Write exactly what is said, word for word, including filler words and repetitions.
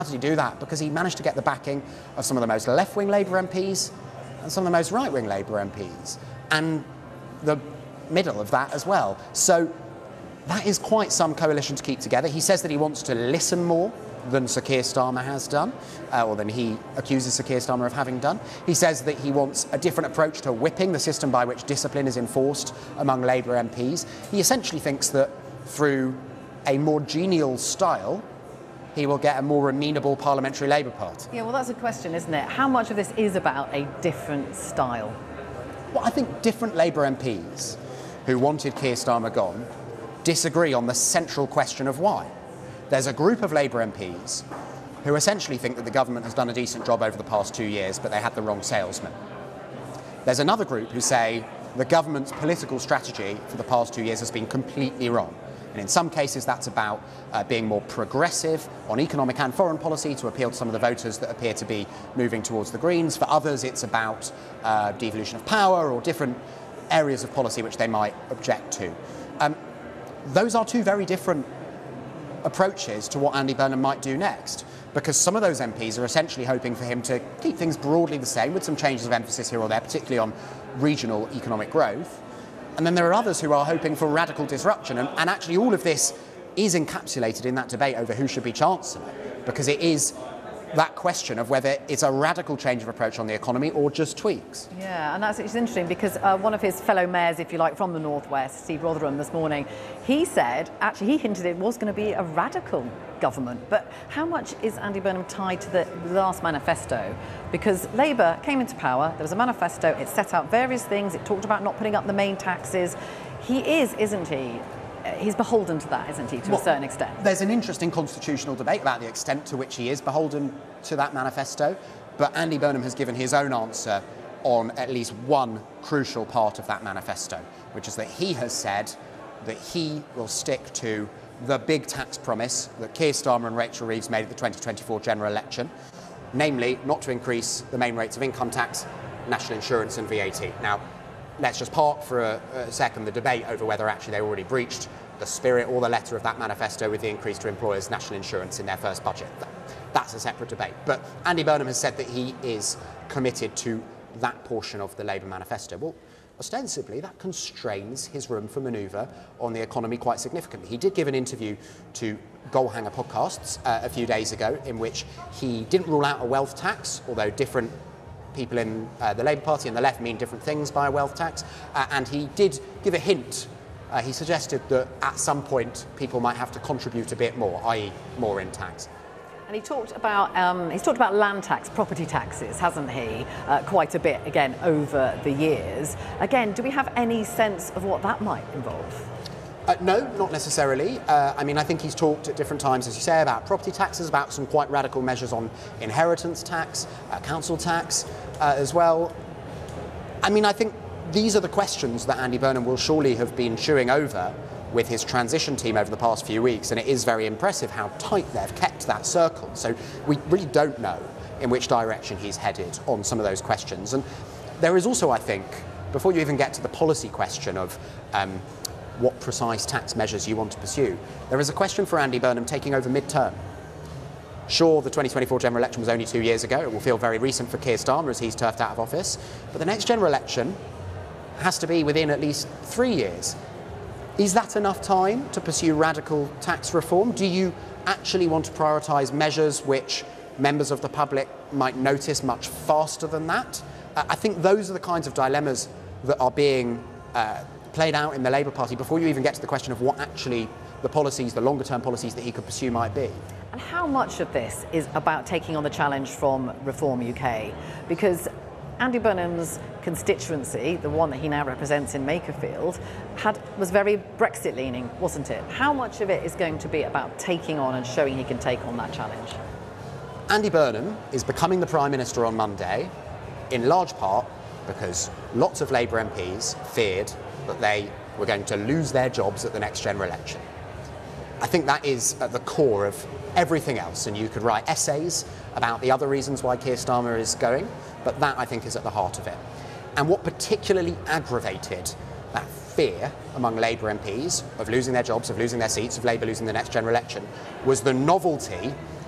How did he do that? Because he managed to get the backing of some of the most left-wing Labour M Ps and some of the most right-wing Labour M Ps, and the middle of that as well. So that is quite some coalition to keep together. He says that he wants to listen more than Sir Keir Starmer has done, uh, or than he accuses Sir Keir Starmer of having done. He says that he wants a different approach to whipping, the system by which discipline is enforced among Labour M Ps. He essentially thinks that through a more genial style, he will get a more amenable parliamentary Labour Party. Yeah, well, that's a question, isn't it? How much of this is about a different style? Well, I think different Labour M Ps who wanted Keir Starmer gone disagree on the central question of why. There's a group of Labour M Ps who essentially think that the government has done a decent job over the past two years, but they had the wrong salesman. There's another group who say the government's political strategy for the past two years has been completely wrong. And in some cases, that's about uh, being more progressive on economic and foreign policy to appeal to some of the voters that appear to be moving towards the Greens. For others, it's about uh, devolution of power or different areas of policy which they might object to. Um, those are two very different approaches to what Andy Burnham might do next, because some of those M Ps are essentially hoping for him to keep things broadly the same with some changes of emphasis here or there, particularly on regional economic growth. And then there are others who are hoping for radical disruption. And, and actually all of this is encapsulated in that debate over who should be Chancellor, because it is that question of whether it's a radical change of approach on the economy or just tweaks. Yeah, and that's it's interesting because uh, one of his fellow mayors, if you like, from the Northwest, Steve Rotherham, this morning, he said, actually he hinted it was going to be a radical government. But how much is Andy Burnham tied to the last manifesto? Because Labour came into power, there was a manifesto, it set out various things, it talked about not putting up the main taxes. He is, isn't he? He's beholden to that, isn't he, to well, a certain extent? There's an interesting constitutional debate about the extent to which he is beholden to that manifesto, but Andy Burnham has given his own answer on at least one crucial part of that manifesto, which is that he has said that he will stick to the big tax promise that Keir Starmer and Rachel Reeves made at the twenty twenty-four general election, namely not to increase the main rates of income tax, national insurance and V A T. Now, let's just park for a, a second the debate over whether actually they already breached the spirit or the letter of that manifesto with the increase to employers' national insurance in their first budget. That's a separate debate. But Andy Burnham has said that he is committed to that portion of the Labour manifesto. Well, ostensibly, that constrains his room for manoeuvre on the economy quite significantly. He did give an interview to Goalhanger Podcasts uh, a few days ago in which he didn't rule out a wealth tax, although different people in uh, the Labour Party and the left mean different things by a wealth tax, uh, and he did give a hint. Uh, he suggested that at some point people might have to contribute a bit more, that is more in tax. And he talked about um, he's talked about land tax, property taxes, hasn't he? Uh, quite a bit again over the years. Again, do we have any sense of what that might involve? Uh, no, not necessarily. Uh, I mean, I think he's talked at different times, as you say, about property taxes, about some quite radical measures on inheritance tax, uh, council tax uh, as well. I mean, I think these are the questions that Andy Burnham will surely have been chewing over with his transition team over the past few weeks, and it is very impressive how tight they've kept that circle. So we really don't know in which direction he's headed on some of those questions. And there is also, I think, before you even get to the policy question of um, what precise tax measures you want to pursue, there is a question for Andy Burnham taking over mid-term. Sure, the twenty twenty-four general election was only two years ago. It will feel very recent for Keir Starmer as he's turfed out of office. But the next general election has to be within at least three years. Is that enough time to pursue radical tax reform? Do you actually want to prioritise measures which members of the public might notice much faster than that? Uh, I think those are the kinds of dilemmas that are being uh, played out in the Labour Party before you even get to the question of what actually the policies, the longer-term policies that he could pursue might be. And how much of this is about taking on the challenge from Reform U K? Because Andy Burnham's constituency, the one that he now represents in Makerfield, had, was very Brexit-leaning, wasn't it? How much of it is going to be about taking on and showing he can take on that challenge? Andy Burnham is becoming the Prime Minister on Monday, in large part because lots of Labour M Ps feared that they were going to lose their jobs at the next general election. I think that is at the core of everything else, and you could write essays about the other reasons why Keir Starmer is going, but that, I think, is at the heart of it. And what particularly aggravated that fear among Labour M Ps of losing their jobs, of losing their seats, of Labour losing the next general election, was the novelty